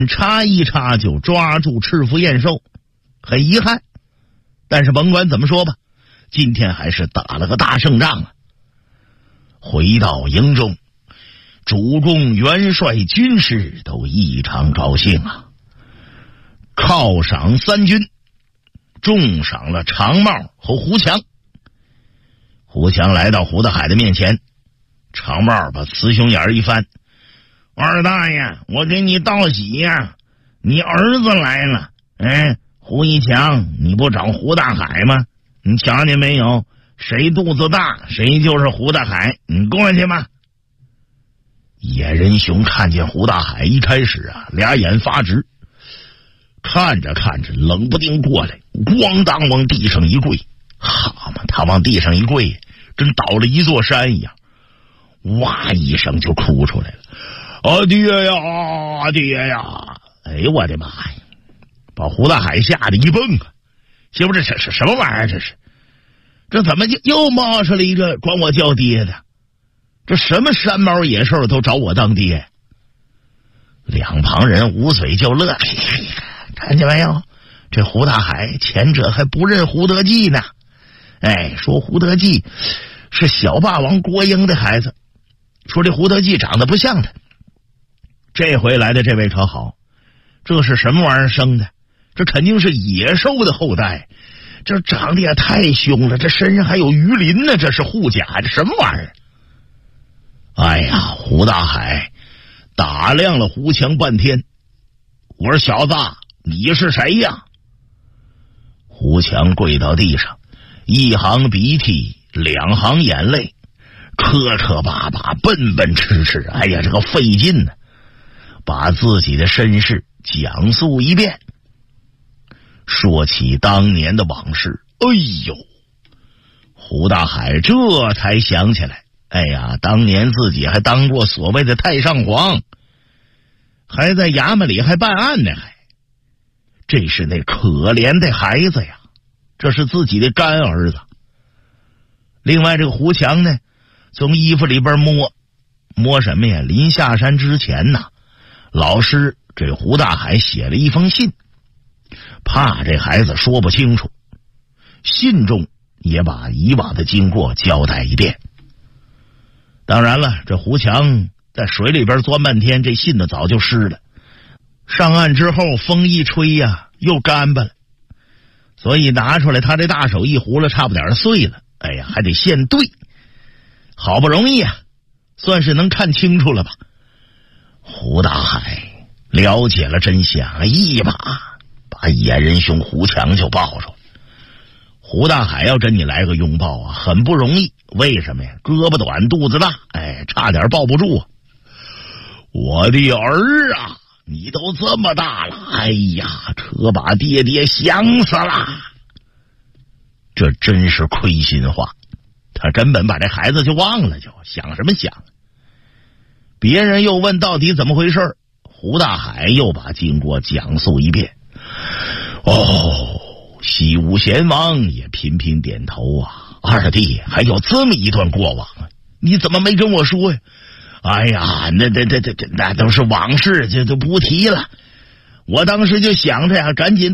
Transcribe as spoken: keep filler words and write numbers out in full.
插一插就抓住赤腹燕兽，很遗憾。但是甭管怎么说吧，今天还是打了个大胜仗啊。回到营中，主公元帅军士都异常高兴啊，犒赏三军，重赏了长帽和胡强。胡强来到胡大海的面前，长帽把雌雄眼一翻：“二大爷，我给你道喜呀，你儿子来了。哎，胡一强，你不找胡大海吗？你瞧见没有？谁肚子大，谁就是胡大海。你过去吧。”野人熊看见胡大海，一开始啊，俩眼发直，看着看着，冷不丁过来，咣当往地上一跪。好嘛，他往地上一跪，跟倒了一座山一样，哇一声就哭出来了：“啊爹呀，啊爹呀！”哎呦我的妈呀！把胡大海吓得一蹦啊！媳妇，这这是什么玩意儿？这是，这怎么就又冒出来一个管我叫爹的？这什么山猫野兽都找我当爹？两旁人捂嘴就乐，看见没有？这胡大海前者还不认胡德济呢。哎，说胡德济是小霸王郭英的孩子，说这胡德济长得不像他。这回来的这位可好，这是什么玩意儿生的？这肯定是野兽的后代，这长得也太凶了，这身上还有鱼鳞呢，这是护甲，这什么玩意儿？哎呀，胡大海打量了胡强半天，我说：“小子，你是谁呀？”胡强跪到地上，一行鼻涕两行眼泪，磕磕巴巴笨笨痴痴，哎呀，这个费劲呢，把自己的身世讲述一遍，说起当年的往事。哎呦，胡大海这才想起来，哎呀，当年自己还当过所谓的太上皇，还在衙门里还办案呢，还这是那可怜的孩子呀，这是自己的干儿子。另外这个胡强呢，从衣服里边摸摸什么呀？临下山之前呢，老师给胡大海写了一封信，怕这孩子说不清楚，信中也把以往的经过交代一遍。当然了，这胡强在水里边钻半天，这信呢早就湿了。上岸之后风一吹呀，又干巴了，所以拿出来他这大手一糊了，差不点碎了。哎呀，还得现对，好不容易啊，算是能看清楚了吧。胡大海了解了真相，一把把野人熊胡强就抱住了。胡大海要跟你来个拥抱啊，很不容易。为什么呀？胳膊短肚子大，哎，差点抱不住啊。我的儿啊，你都这么大了，哎呀，可把爹爹想死了。这真是亏心话，他根本把这孩子就忘了，就想什么想。别人又问到底怎么回事，胡大海又把经过讲述一遍。哦，西吴贤王也频频点头啊。二弟，还有这么一段过往啊，你怎么没跟我说呀？哎呀，那那那那那都是往事，这就不提了。我当时就想着呀，赶紧